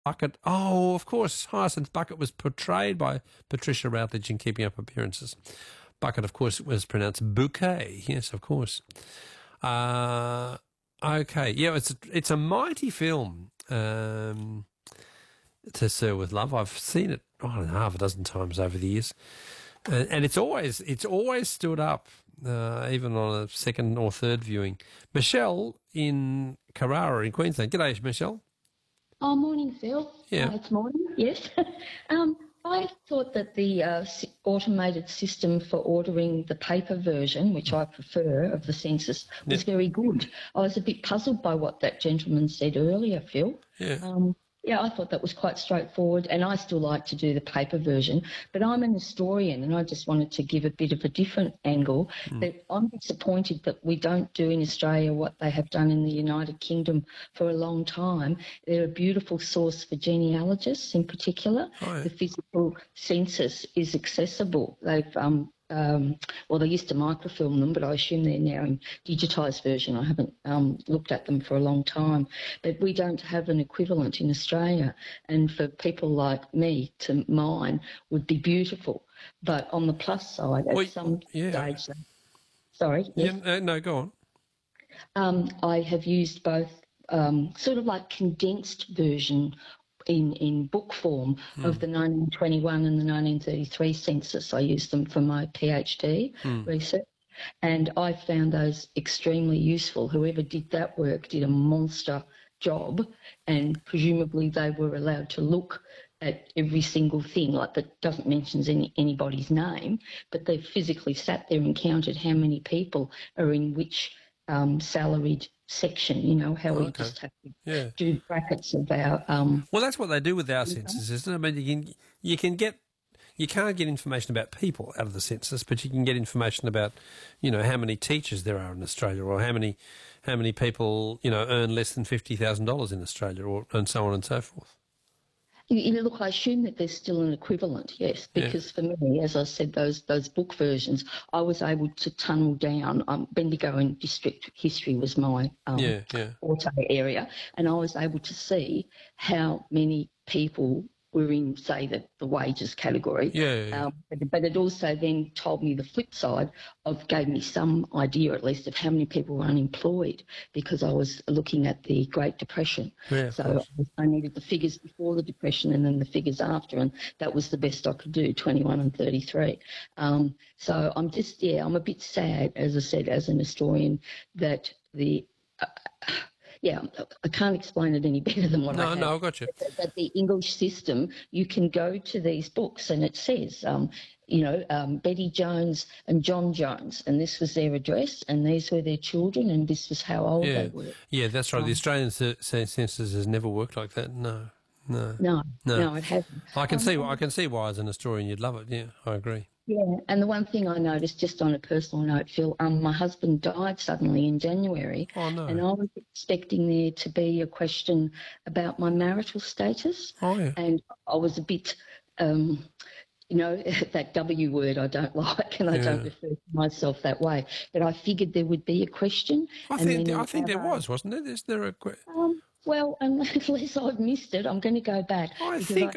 Bucket. Oh, of course, Hyacinth Bucket was portrayed by Patricia Routledge in Keeping Up Appearances. Bucket, of course, was pronounced bouquet. Yes, of course. Okay, yeah, it's a mighty film. To Sir with Love. I've seen it, I don't know, half a dozen times over the years, and it's always stood up, even on a second or third viewing. Michelle in Carrara in Queensland. G'day, Michelle. Oh, morning, Phil. Yeah. It's morning, yes. I thought that the automated system for ordering the paper version, which I prefer, of the census, was very good. I was a bit puzzled by what that gentleman said earlier, Phil. Yeah. Yeah, I thought that was quite straightforward, and I still like to do the paper version, but I'm an historian and I just wanted to give a bit of a different angle. That I'm disappointed that we don't do in Australia what they have done in the United Kingdom for a long time. They're a beautiful source for genealogists in particular. Oh, yeah. The physical census is accessible. They've well, they used to microfilm them, but I assume they're now in digitised version. I haven't looked at them for a long time. But we don't have an equivalent in Australia. And for people like me to mine would be beautiful. But on the plus side, at some stage... Sorry? Yes? Yeah, no, go on. I have used both sort of like condensed version in book form of the 1921 and the 1933 census. I used them for my PhD research, and I found those extremely useful. Whoever did that work did a monster job, and presumably they were allowed to look at every single thing, like that doesn't mention anybody's name, but they physically sat there and counted how many people are in which salaried section, you know, how we just have to do brackets of our... Well, that's what they do with our census, isn't it? I mean, you can't get information about people out of the census, but you can get information about, you know, how many teachers there are in Australia, or how many people, you know, earn less than $50,000 in Australia, and so on and so forth. Look, I assume that there's still an equivalent, yes, because for me, as I said, those book versions, I was able to tunnel down. Bendigo and district history was my auto area, and I was able to see how many people were in, say, the wages category. But it also then told me the flip side gave me some idea, at least, of how many people were unemployed, because I was looking at the Great Depression. So I needed the figures before the Depression and then the figures after, and that was the best I could do, 21 and 33. So I'm just, I'm a bit sad, as I said, as an historian, that the... I can't explain it any better than what I have. No, I got you. That the English system, you can go to these books and it says, Betty Jones and John Jones, and this was their address, and these were their children, and this was how old they were. Yeah, that's right. The Australian census has never worked like that. No, it hasn't. I can see why, as an historian, you'd love it. Yeah, I agree. Yeah, and the one thing I noticed, just on a personal note, Phil, my husband died suddenly in January. Oh, no. And I was expecting there to be a question about my marital status. Oh, yeah. And I was a bit, that W word I don't like, and I don't refer to myself that way. But I figured there would be a question. I think there was, wasn't there? Is there a question? Well, unless I've missed it, I'm going to go back. I think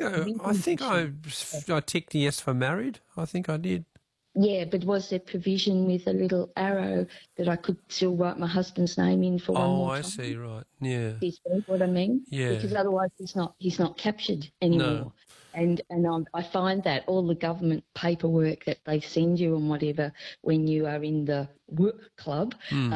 I ticked yes for married. I think I did. Yeah, but was there provision with a little arrow that I could still write my husband's name in for one more time? I see, right, yeah. You see what I mean? Yeah. Because otherwise he's not captured anymore. No. And I find that all the government paperwork that they send you and whatever when you are in the work club,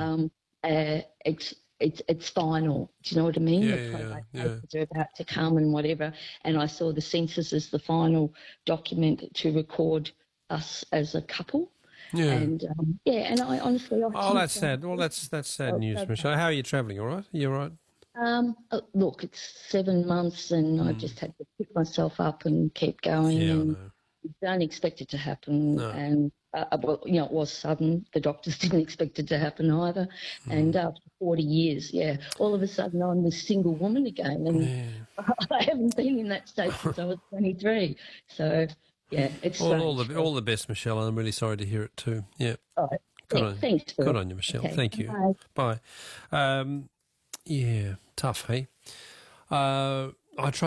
it's final. Do you know what I mean? The papers are about to come and whatever. And I saw the census as the final document to record us as a couple. Yeah. And and I honestly... that's sad. Well, that's sad news, Michelle. How are you travelling? All right? You all right? Look, it's 7 months and I just had to pick myself up and keep going. Yeah, and I know. Don't expect it to happen. No. And, it was sudden. The doctors didn't expect it to happen either. And after 40 years, all of a sudden I'm this single woman again. And I haven't been in that state since I was 23. So, it's all the best, Michelle. I'm really sorry to hear it too. Yeah. All right. Thanks. Good on you, Michelle. Okay. Thank you. Bye. Tough, hey? I try